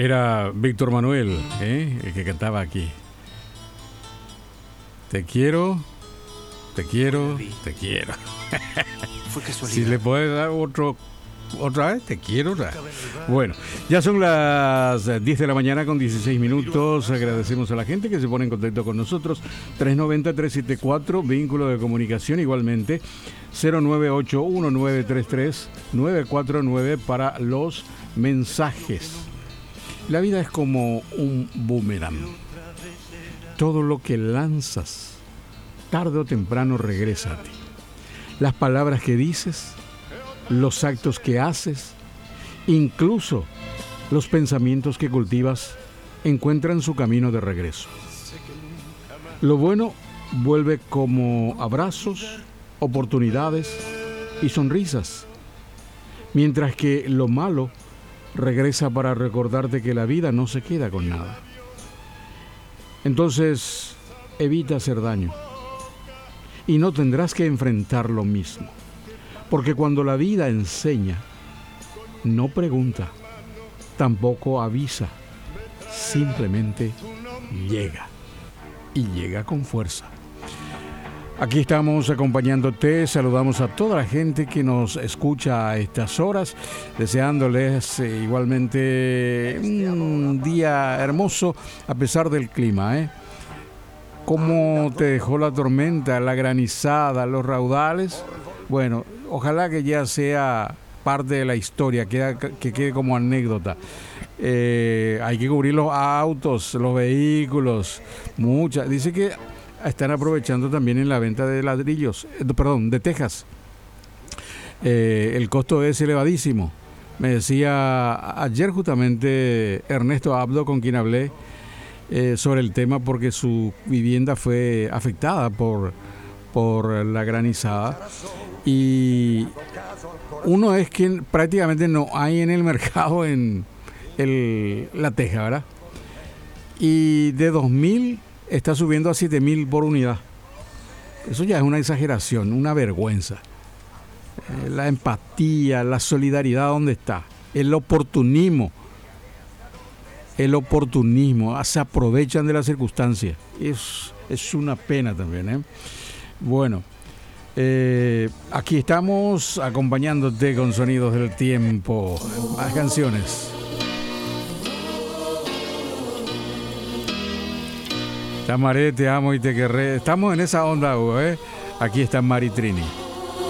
Era Víctor Manuel, el que cantaba aquí. Te quiero, te quiero, te quiero. Fue casualidad. Si le puedes dar otra vez, te quiero. Bueno, ya son las 10 de la mañana con 16 minutos. Agradecemos a la gente que se pone en contacto con nosotros. 390-374, vínculo de comunicación. Igualmente, 098-1933-949 para los mensajes. La vida es como un boomerang. Todo lo que lanzas, tarde o temprano regresa a ti. Las palabras que dices, los actos que haces, incluso los pensamientos que cultivas, encuentran su camino de regreso. Lo bueno vuelve como abrazos, oportunidades y sonrisas, mientras que lo malo regresa para recordarte que la vida no se queda con nada. Entonces, evita hacer daño y no tendrás que enfrentar lo mismo, porque cuando la vida enseña, no pregunta, tampoco avisa, simplemente llega y llega con fuerza. Aquí estamos acompañándote, saludamos a toda la gente que nos escucha a estas horas, deseándoles igualmente un día hermoso a pesar del clima. ¿Cómo te dejó la tormenta, la granizada, los raudales? Bueno, ojalá que ya sea parte de la historia, que quede como anécdota. Hay que cubrir los autos, los vehículos, dice que están aprovechando también en la venta de ladrillos, de tejas. El costo es elevadísimo. Me decía ayer justamente Ernesto Abdo, con quien hablé sobre el tema, porque su vivienda fue afectada por la granizada. Y uno es que prácticamente no hay en el mercado la teja, ¿verdad? Y de 2.000 está subiendo a 7.000 por unidad. Eso ya es una exageración, una vergüenza. La empatía, la solidaridad, ¿dónde está? El oportunismo, se aprovechan de las circunstancias. Es una pena también, Bueno, aquí estamos acompañándote con sonidos del tiempo. Más canciones. Te amaré, te amo y te querré. Estamos en esa onda, Hugo, Aquí está Mari Trini.